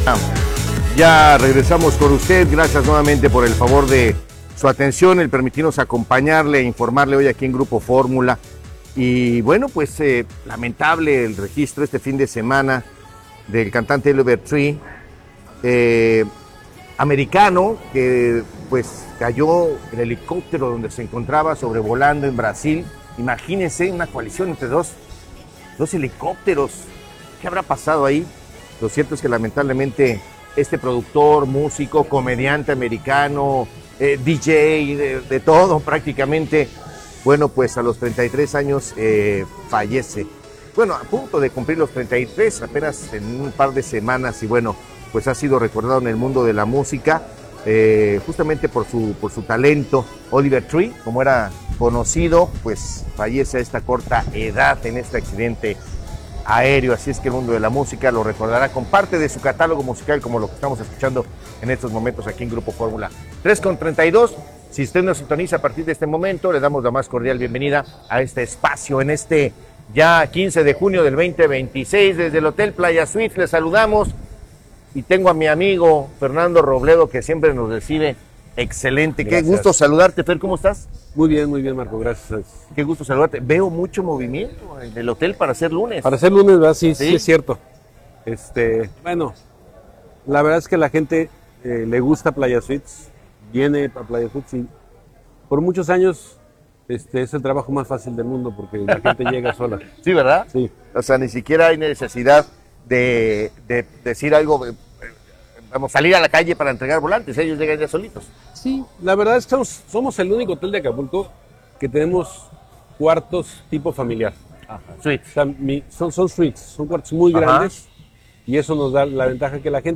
Ya regresamos con usted, gracias nuevamente por el favor de su atención, el permitirnos acompañarle e informarle hoy aquí en Grupo Fórmula. Y bueno, pues lamentable el registro este fin de semana del cantante Oliver Tree, americano, que pues cayó el helicóptero donde se encontraba sobrevolando en Brasil. Imagínense una colisión entre dos helicópteros. ¿Qué habrá pasado ahí? Lo cierto es que lamentablemente este productor, músico, comediante americano, DJ, de todo prácticamente, bueno, pues a los 33 años fallece. Bueno, a punto de cumplir los 33, apenas en un par de semanas, y bueno, pues ha sido recordado en el mundo de la música, justamente por su talento. Oliver Tree, como era conocido, pues fallece a esta corta edad en este accidente aéreo, así es que el mundo de la música lo recordará con parte de su catálogo musical, como lo que estamos escuchando en estos momentos aquí en Grupo Fórmula. 3:32, si usted nos sintoniza a partir de este momento, le damos la más cordial bienvenida a este espacio, en este ya 15 de junio del 2026, desde el Hotel Playa Suites, le saludamos, y tengo a mi amigo Fernando Robledo, que siempre nos recibe excelente. Gracias. Qué gusto saludarte, Fer, ¿cómo estás? Muy bien, Marco, gracias. Qué gusto saludarte. Veo mucho movimiento en el hotel para hacer lunes. Para hacer lunes, ¿verdad? Sí, es cierto. Bueno, la verdad es que la gente le gusta Playa Suites, viene a Playa Suites y por muchos años es el trabajo más fácil del mundo porque la gente llega sola. Sí, ¿verdad? Sí. O sea, ni siquiera hay necesidad de decir algo, vamos, salir a la calle para entregar volantes, ellos llegan ya solitos. Sí, la verdad es que somos el único hotel de Acapulco que tenemos cuartos tipo familiar. Ajá. Suites. O sea, son suites, son cuartos muy grandes y eso nos da la ventaja que la gente